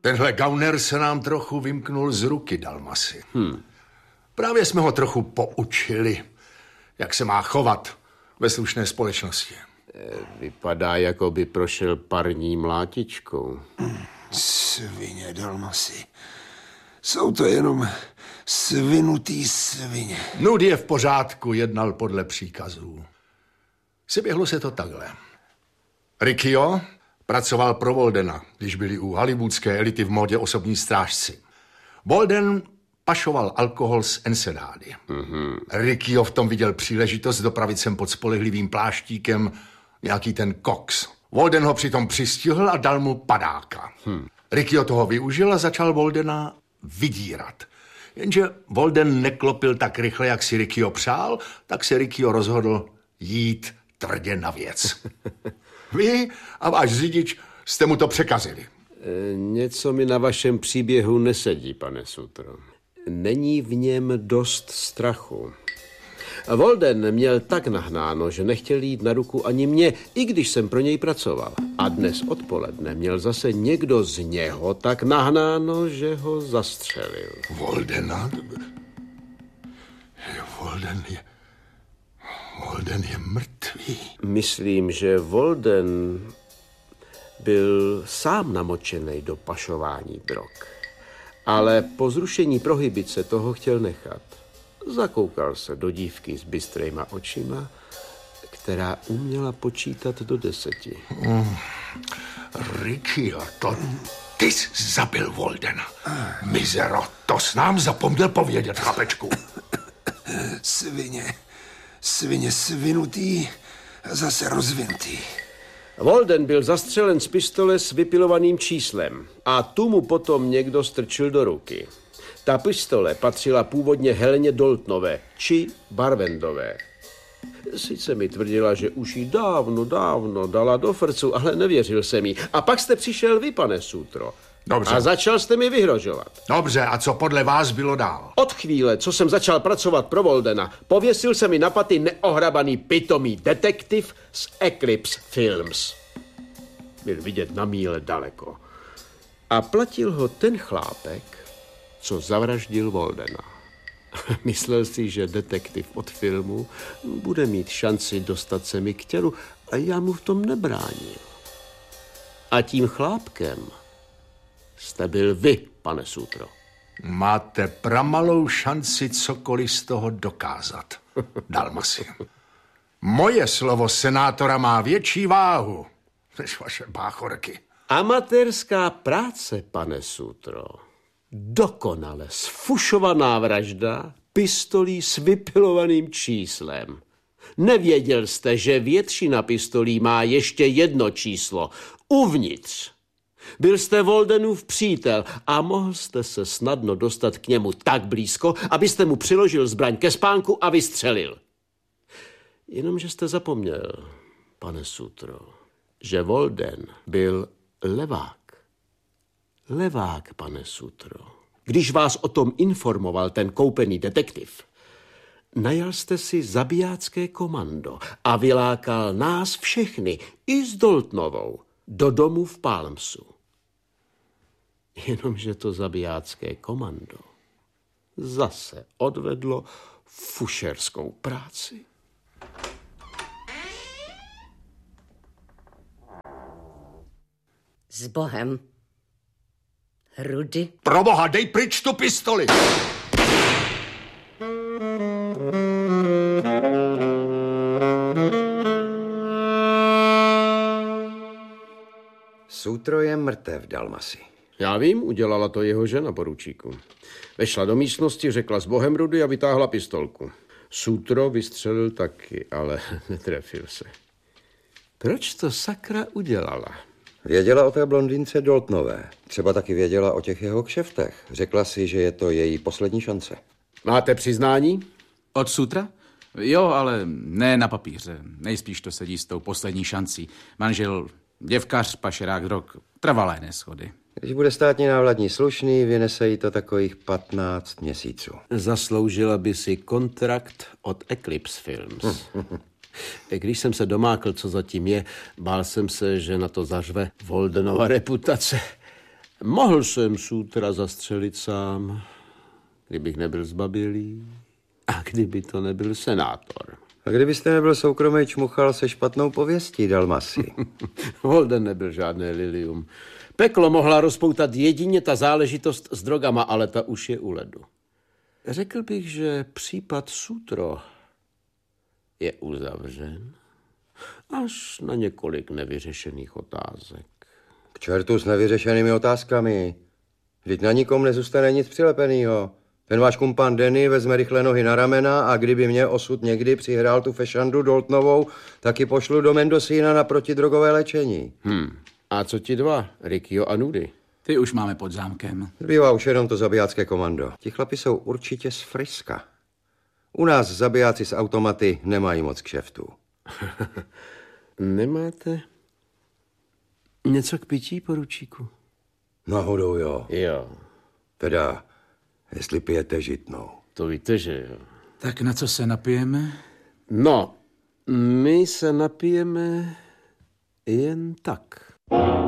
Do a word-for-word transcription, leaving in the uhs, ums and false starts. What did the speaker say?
Tenhle gauner se nám trochu vymknul z ruky, Dalmasi. Hmm. Právě jsme ho trochu poučili, jak se má chovat ve slušné společnosti. Vypadá, jako by prošel parní mlátičkou. Svině, Dalmasi. Jsou to jenom svinutý svině. Nud je v pořádku, jednal podle příkazů. Seběhlo se to takhle. Riccio pracoval pro Woldena, když byli u hollywoodské elity v módě osobní strážci. Walden pašoval alkohol z Ensenády. Mm-hmm. Riccio v tom viděl příležitost dopravit sem pod spolehlivým pláštíkem nějaký ten koks. Walden ho přitom přistihl a dal mu padáka. Hmm. Riccio toho využil a začal Waldena vydírat. Jenže Walden neklopil tak rychle, jak si Riccio přál, tak se Riccio rozhodl jít tvrdě na věc. Vy a váš řidič jste mu to překazili. E, něco mi na vašem příběhu nesedí, pane Sutro. Není v něm dost strachu. Walden měl tak nahnáno, že nechtěl jít na ruku ani mě, i když jsem pro něj pracoval. A dnes odpoledne měl zase někdo z něho tak nahnáno, že ho zastřelil. Waldena? Walden je... Walden je mrtvý. Myslím, že Walden byl sám namočený do pašování drog. Ale po zrušení prohibice toho chtěl nechat. Zakoukal se do dívky s bystrejma očima, která uměla počítat do deseti. Mm. Riccio, to ty jsi zabil Waldena. Mizero, to jsi nám zapomněl povědět, chlapečku. Svině, svině svinutý, zase rozvinutý. Walden byl zastřelen z pistole s vypilovaným číslem a tu mu potom někdo strčil do ruky. Ta pistole patřila původně Heleně Doltnové či Barvendové. Sice mi tvrdila, že už jí dávno, dávno dala do frcu, ale nevěřil jsem jí. A pak jste přišel vy, pane Sutro. Dobře. A začal jste mi vyhrožovat. Dobře, a co podle vás bylo dál? Od chvíle, co jsem začal pracovat pro Waldena, pověsil se mi na paty neohrabaný pitomý detektiv z Eclipse Films. Byl vidět na míle daleko. A platil ho ten chlápek, co zavraždil Waldena. Myslel si, že detektiv od filmu bude mít šanci dostat se mi k tělu a já mu v tom nebránil. A tím chlápkem jste byl vy, pane Sutro. Máte pramalou šanci cokoliv z toho dokázat, Dalmasi. Moje slovo senátora má větší váhu než vaše báchorky. Amatérská práce, pane Sutro. Dokonale sfušovaná vražda pistolí s vypilovaným číslem. Nevěděl jste, že většina pistolí má ještě jedno číslo uvnitř. Byl jste Waldenův přítel a mohl jste se snadno dostat k němu tak blízko, abyste mu přiložil zbraň ke spánku a vystřelil. Jenomže jste zapomněl, pane Sutro, že Walden byl levák. Levák, pane Sutro. Když vás o tom informoval ten koupený detektiv, najal jste si zabijácké komando a vylákal nás všechny, i s Doltnovou, do domu v Palmsu. Jenomže to zabijácké komando zase odvedlo fušerskou práci. S Bohem. Rudy? Proboha, dej pryč tu pistoli! Sutro je mrtev, Dalmasi. Já vím, udělala to jeho žena, poručíku. Vešla do místnosti, řekla s Bohem Rudy a vytáhla pistolku. Sutro vystřelil taky, ale netrefil se. Proč to sakra udělala? Věděla o té blondýnce Doltnové. Třeba taky věděla o těch jeho kšeftech. Řekla si, že je to její poslední šance. Máte přiznání? Od Sutra? Jo, ale ne na papíře. Nejspíš to sedí s tou poslední šancí. Manžel, děvkař, pašerák drog, trvalé neshody. Když bude státní návladní slušný, vynese jí to takových patnáct měsíců. Zasloužila by si kontrakt od Eclipse Films. Když jsem se domákl, co zatím je, bál jsem se, že na to zařve Waldenova reputace. Mohl jsem Sútra zastřelit sám, kdybych nebyl zbabělý a kdyby to nebyl senátor. A kdybyste nebyl soukromý čmuchal se špatnou pověstí, Dalmasi? Holden nebyl žádné lilium. Peklo mohla rozpoutat jedině ta záležitost s drogama, ale ta už je u ledu. Řekl bych, že případ Sutro je uzavřen až na několik nevyřešených otázek. K čertu s nevyřešenými otázkami. Vždyť na nikom nezůstane nic přilepenýho. Ten váš kumpán Denny vezme rychle nohy na ramena a kdyby mě osud někdy přihrál tu fešandu Daltonovou, taky pošlu do Mendocína na protidrogové léčení. Hmm. A co ti dva, Riccio a Nudy? Ty už máme pod zámkem. Zbývá už jenom to zabijácké komando. Ti chlapi jsou určitě z Friska. U nás zabijáci s automaty nemají moc kšeftů. Nemáte něco k pití, poručíku? Náhodou jo. Jo. Teda, jestli pijete žitnou. To víte, že jo. Tak na co se napijeme? No, my se napijeme jen tak.